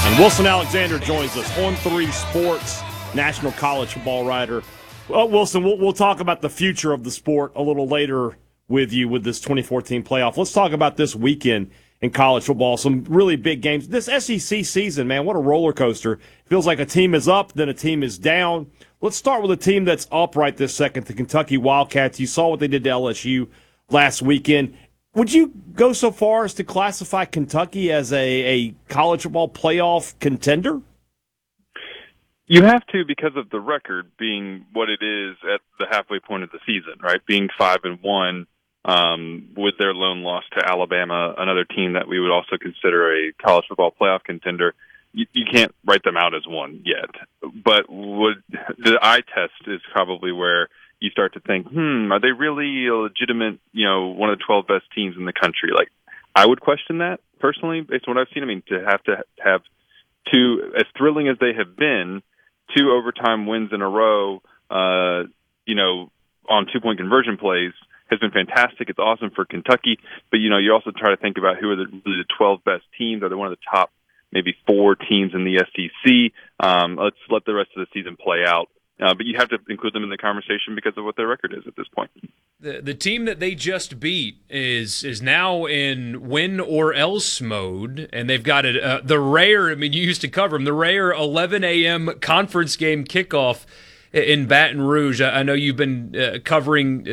And Wilson Alexander joins us, On3 Sports, national college football writer. Well, Wilson, we'll talk about the future of the sport a little later with you with this 2014 playoff. Let's talk about this weekend in college football. Some really big games. This SEC season, man, what a roller coaster. Feels like a team is up, then a team is down. Let's start with a team that's up right this second, the Kentucky Wildcats. You saw what they did to LSU last weekend. Would you go so far as to classify Kentucky as a college football playoff contender? You have to, because of the record being what it is at the halfway point of the season, right? Being 5-1, with their lone loss to Alabama, another team that we would also consider a college football playoff contender. You can't write them out as one yet. But the eye test is probably where you start to think, are they really a legitimate, one of the 12 best teams in the country? Like, I would question that personally, based on what I've seen. I mean, to have two, as thrilling as they have been, 2 overtime wins in a row, on 2-point conversion plays has been fantastic. It's awesome for Kentucky, but you also try to think about who are really the 12 best teams. Are they one of the top maybe 4 teams in the SEC? Let's let the rest of the season play out. But you have to include them in the conversation because of what their record is at this point. The team that they just beat is now in win or else mode, and they've got the rare, you used to cover them, the rare 11 a.m. conference game kickoff in Baton Rouge. I know you've been covering